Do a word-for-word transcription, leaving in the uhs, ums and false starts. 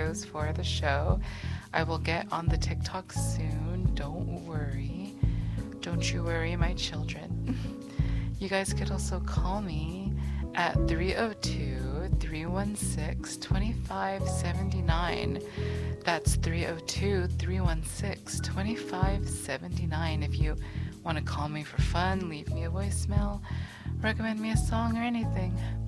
videos for the show. I will get on the TikTok soon. Don't worry. Don't you worry, my children. You guys could also call me at three oh two, three one six, two five seven nine. That's three oh two, three one six, two five seven nine if you want to call me for fun, leave me a voicemail, recommend me a song or anything.